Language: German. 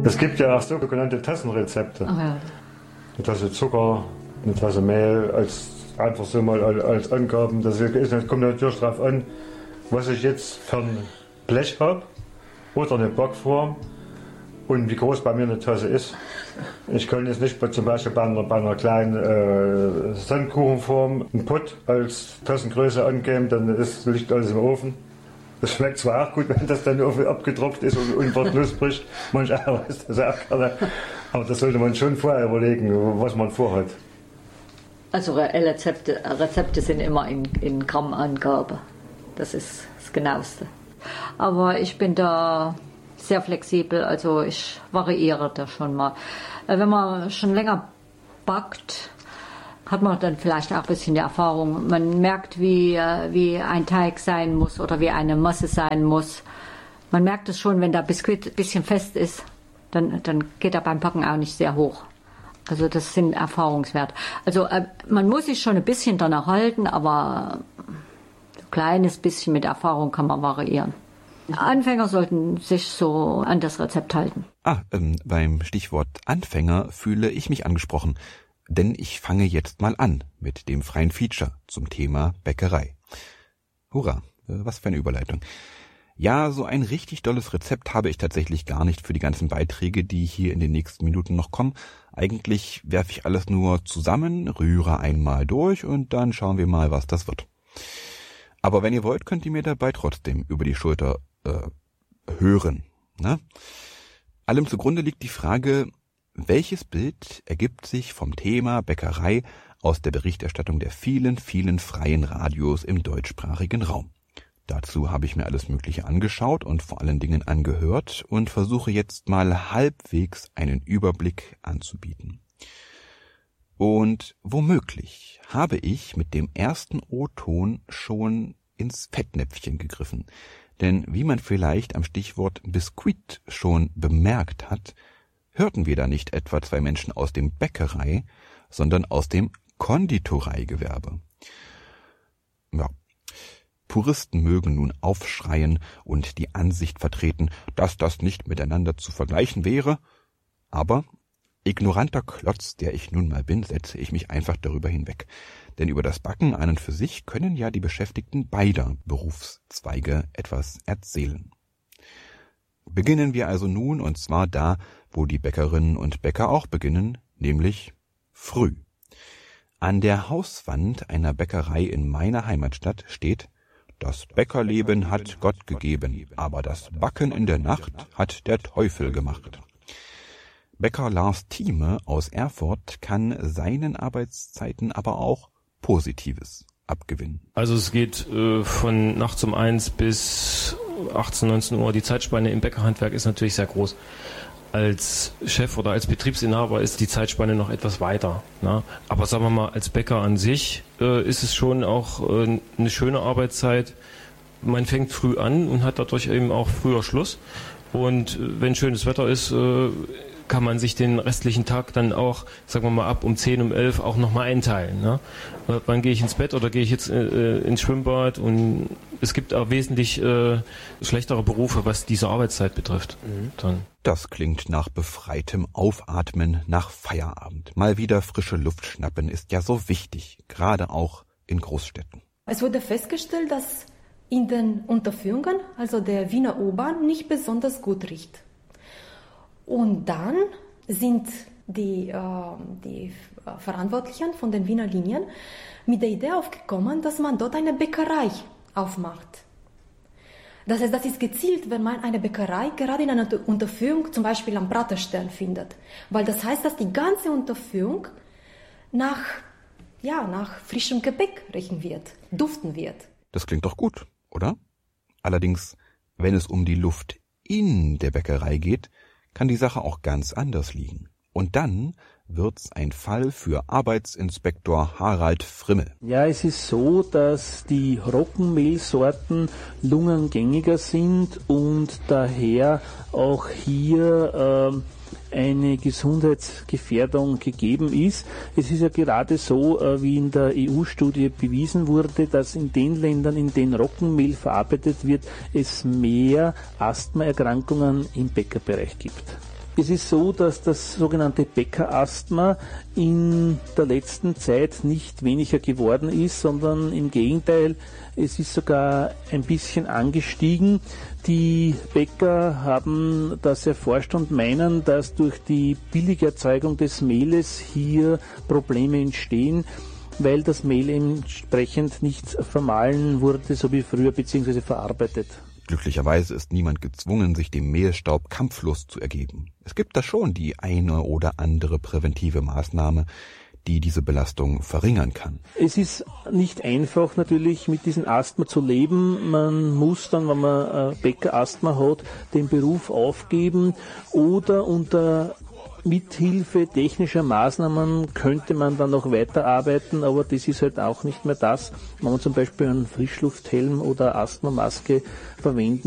Es gibt ja auch sogenannte Tassenrezepte. Ach ja. Eine Tasse Zucker, eine Tasse Mehl, einfach so mal als Angaben. Das kommt natürlich darauf an, was ich jetzt für ein Blech habe oder eine Backform und wie groß bei mir eine Tasse ist. Ich kann jetzt nicht zum Beispiel bei einer kleinen Sandkuchenform einen Pott als Tassengröße angeben, dann liegt alles im Ofen. Das schmeckt zwar auch gut, wenn das dann abgetropft ist und wird knusprig. Manch einer weiß das auch gerne. Aber das sollte man schon vorher überlegen, was man vorhat. Also Rezepte sind immer in Grammangabe. Das ist das Genaueste. Aber ich bin da sehr flexibel, also ich variiere da schon mal. Wenn man schon länger backt, hat man dann vielleicht auch ein bisschen die Erfahrung. Man merkt, wie ein Teig sein muss oder wie eine Masse sein muss. Man merkt es schon, wenn der Biskuit ein bisschen fest ist, dann geht er beim Backen auch nicht sehr hoch. Also das sind Erfahrungswerte. Also man muss sich schon ein bisschen danach halten, aber ein kleines bisschen mit Erfahrung kann man variieren. Anfänger sollten sich so an das Rezept halten. Beim Stichwort Anfänger fühle ich mich angesprochen. Denn ich fange jetzt mal an mit dem freien Feature zum Thema Bäckerei. Hurra, was für eine Überleitung. Ja, so ein richtig dolles Rezept habe ich tatsächlich gar nicht für die ganzen Beiträge, die hier in den nächsten Minuten noch kommen. Eigentlich werfe ich alles nur zusammen, rühre einmal durch und dann schauen wir mal, was das wird. Aber wenn ihr wollt, könnt ihr mir dabei trotzdem über die Schulter hören. Ne? Allem zugrunde liegt die Frage, welches Bild ergibt sich vom Thema Bäckerei aus der Berichterstattung der vielen, vielen freien Radios im deutschsprachigen Raum? Dazu habe ich mir alles Mögliche angeschaut und vor allen Dingen angehört und versuche jetzt mal halbwegs einen Überblick anzubieten. Und womöglich habe ich mit dem ersten O-Ton schon ins Fettnäpfchen gegriffen. Denn wie man vielleicht am Stichwort Biskuit schon bemerkt hat, hörten wir da nicht etwa zwei Menschen aus dem Bäckerei, sondern aus dem Konditoreigewerbe. Ja, Puristen mögen nun aufschreien und die Ansicht vertreten, dass das nicht miteinander zu vergleichen wäre, aber ignoranter Klotz, der ich nun mal bin, setze ich mich einfach darüber hinweg. Denn über das Backen an und für sich können ja die Beschäftigten beider Berufszweige etwas erzählen. Beginnen wir also nun, und zwar da, wo die Bäckerinnen und Bäcker auch beginnen, nämlich früh. An der Hauswand einer Bäckerei in meiner Heimatstadt steht: Das Bäckerleben hat Gott gegeben, aber das Backen in der Nacht hat der Teufel gemacht. Bäcker Lars Thieme aus Erfurt kann seinen Arbeitszeiten aber auch Positives abgewinnen. Also es geht von nachts um 1 bis 18, 19 Uhr. Die Zeitspanne im Bäckerhandwerk ist natürlich sehr groß. Als Chef oder als Betriebsinhaber ist die Zeitspanne noch etwas weiter. Ne? Aber sagen wir mal, als Bäcker an sich ist es schon auch eine schöne Arbeitszeit. Man fängt früh an und hat dadurch eben auch früher Schluss. Und wenn schönes Wetter ist, kann man sich den restlichen Tag dann auch, sagen wir mal, ab um 10, um 11 auch nochmal einteilen. Ne? Wann gehe ich ins Bett oder gehe ich jetzt ins Schwimmbad? Und es gibt auch wesentlich schlechtere Berufe, was diese Arbeitszeit betrifft. Dann. Das klingt nach befreitem Aufatmen nach Feierabend. Mal wieder frische Luft schnappen ist ja so wichtig, gerade auch in Großstädten. Es wurde festgestellt, dass in den Unterführungen, also der Wiener U-Bahn, nicht besonders gut riecht. Und dann sind die Verantwortlichen von den Wiener Linien mit der Idee aufgekommen, dass man dort eine Bäckerei aufmacht. Das heißt, das ist gezielt, wenn man eine Bäckerei gerade in einer Unterführung, zum Beispiel am Praterstern, findet. Weil das heißt, dass die ganze Unterführung nach frischem Gebäck riechen wird, duften wird. Das klingt doch gut, oder? Allerdings, wenn es um die Luft in der Bäckerei geht, kann die Sache auch ganz anders liegen. Und dann wird's ein Fall für Arbeitsinspektor Harald Frimmel. Ja, es ist so, dass die Roggenmehlsorten lungengängiger sind und daher auch hier eine Gesundheitsgefährdung gegeben ist. Es ist ja gerade so, wie in der EU-Studie bewiesen wurde, dass in den Ländern, in denen Roggenmehl verarbeitet wird, es mehr Asthmaerkrankungen im Bäckerbereich gibt. Es ist so, dass das sogenannte Bäckerasthma in der letzten Zeit nicht weniger geworden ist, sondern im Gegenteil, es ist sogar ein bisschen angestiegen. Die Bäcker haben das erforscht und meinen, dass durch die billige Erzeugung des Mehles hier Probleme entstehen, weil das Mehl entsprechend nicht vermahlen wurde, so wie früher, beziehungsweise verarbeitet. Glücklicherweise ist niemand gezwungen, sich dem Mehlstaub kampflos zu ergeben. Es gibt da schon die eine oder andere präventive Maßnahme, die diese Belastung verringern kann. Es ist nicht einfach natürlich mit diesem Asthma zu leben. Man muss dann, wenn man Bäckerasthma hat, den Beruf aufgeben oder unter mithilfe technischer Maßnahmen könnte man dann noch weiterarbeiten, aber das ist halt auch nicht mehr das, wenn man zum Beispiel einen Frischlufthelm oder Asthmamaske verwenden